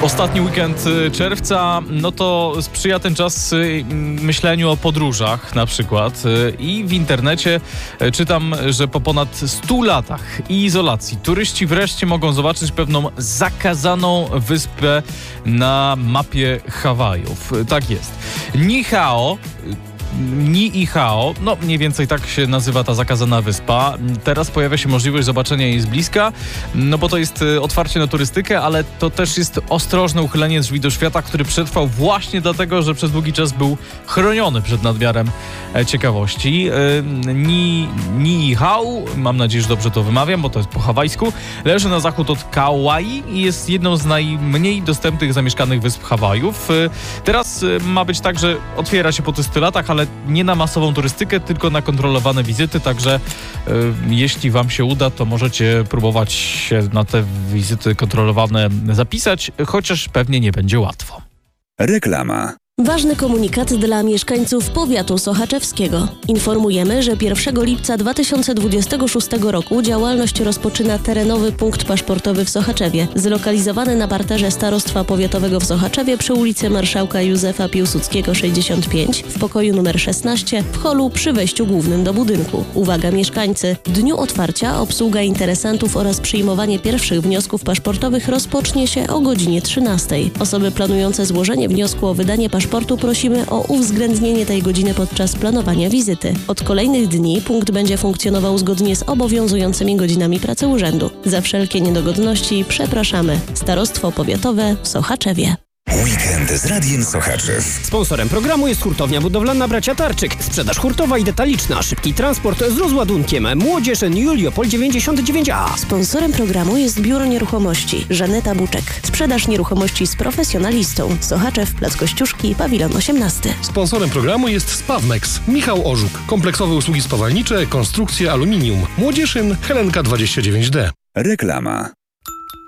Ostatni weekend czerwca, no to sprzyja ten czas myśleniu o podróżach na przykład. I w internecie czytam, że po ponad 100 latach izolacji turyści wreszcie mogą zobaczyć pewną zakazaną wyspę na mapie Hawajów. Tak jest. Niihau, no mniej więcej tak się nazywa ta zakazana wyspa. Teraz pojawia się możliwość zobaczenia jej z bliska, no bo to jest otwarcie na turystykę, ale to też jest ostrożne uchylenie drzwi do świata, który przetrwał właśnie dlatego, że przez długi czas był chroniony przed nadmiarem ciekawości. Niihau, mam nadzieję, że dobrze to wymawiam, bo to jest po hawajsku, leży na zachód od Kauai i jest jedną z najmniej dostępnych zamieszkanych wysp Hawajów. Teraz ma być tak, że otwiera się po tych 100 latach, ale nie na masową turystykę, tylko na kontrolowane wizyty, także jeśli wam się uda, to możecie próbować się na te wizyty kontrolowane zapisać, chociaż pewnie nie będzie łatwo. Reklama. Ważny komunikat dla mieszkańców powiatu sochaczewskiego. Informujemy, że 1 lipca 2026 roku działalność rozpoczyna terenowy punkt paszportowy w Sochaczewie, zlokalizowany na parterze Starostwa Powiatowego w Sochaczewie przy ulicy Marszałka Józefa Piłsudskiego 65 w pokoju numer 16 w holu przy wejściu głównym do budynku. Uwaga mieszkańcy! W dniu otwarcia obsługa interesantów oraz przyjmowanie pierwszych wniosków paszportowych rozpocznie się o godzinie 13. Osoby planujące złożenie wniosku o wydanie paszportu prosimy o uwzględnienie tej godziny podczas planowania wizyty. Od kolejnych dni punkt będzie funkcjonował zgodnie z obowiązującymi godzinami pracy urzędu. Za wszelkie niedogodności przepraszamy. Starostwo Powiatowe w Sochaczewie. Weekend z Radiem Sochaczew. Sponsorem programu jest hurtownia budowlana Bracia Tarczyk. Sprzedaż hurtowa i detaliczna. Szybki transport z rozładunkiem. Młodzież Juliopol 99A. Sponsorem programu jest Biuro Nieruchomości Żaneta Buczek. Sprzedaż nieruchomości z profesjonalistą. Sochaczew, Plac Kościuszki, Pawilon 18. Sponsorem programu jest Spawmex. Michał Orzuk. Kompleksowe usługi spawalnicze, konstrukcje aluminium. Młodzieżyn Helenka 29D. Reklama.